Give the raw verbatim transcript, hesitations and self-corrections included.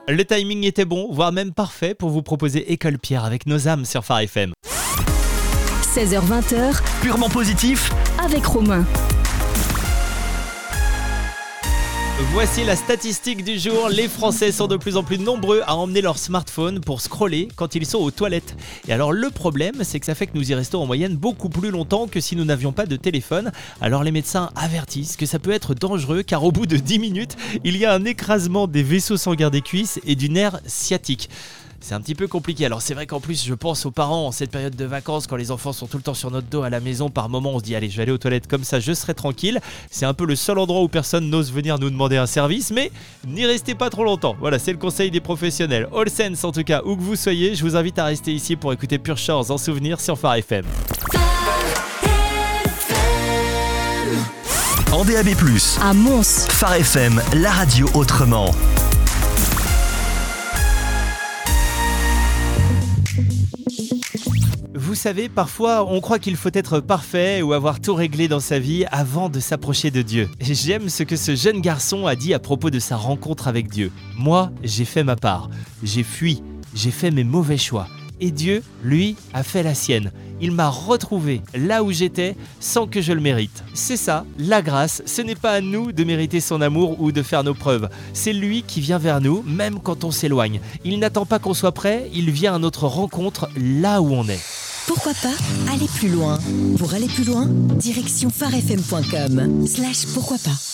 Le timing était bon, voire même parfait pour vous proposer École Pierre avec nos âmes sur Phare F M. seize heures vingt, Purement positif avec Romain. Voici la statistique du jour. Les Français sont de plus en plus nombreux à emmener leur smartphone pour scroller quand ils sont aux toilettes. Et alors le problème, c'est que ça fait que nous y restons en moyenne beaucoup plus longtemps que si nous n'avions pas de téléphone. Alors les médecins avertissent que ça peut être dangereux car au bout de dix minutes, il y a un écrasement des vaisseaux sanguins des cuisses et du nerf sciatique. C'est un petit peu compliqué. Alors c'est vrai qu'en plus je pense aux parents en cette période de vacances quand les enfants sont tout le temps sur notre dos à la maison. Par moment on se dit allez je vais aller aux toilettes comme ça je serai tranquille. C'est un peu le seul endroit où personne n'ose venir nous demander un service, mais n'y restez pas trop longtemps. Voilà, c'est le conseil des professionnels. All sense en tout cas, où que vous soyez, je vous invite à rester ici pour écouter Pure Chance en souvenir sur Phare F M. en D A B plus, À Mons. Phare F M, la radio autrement. Vous savez, parfois on croit qu'il faut être parfait ou avoir tout réglé dans sa vie avant de s'approcher de Dieu. Et j'aime ce que ce jeune garçon a dit à propos de sa rencontre avec Dieu. Moi, j'ai fait ma part, j'ai fui, j'ai fait mes mauvais choix. Et Dieu, lui, a fait la sienne. Il m'a retrouvé là où j'étais sans que je le mérite. C'est ça, la grâce, ce n'est pas à nous de mériter son amour ou de faire nos preuves. C'est lui qui vient vers nous, même quand on s'éloigne. Il n'attend pas qu'on soit prêt, il vient à notre rencontre là où on est. Pourquoi pas aller plus loin? Pour aller plus loin, direction pharefm point com slash pourquoi pas.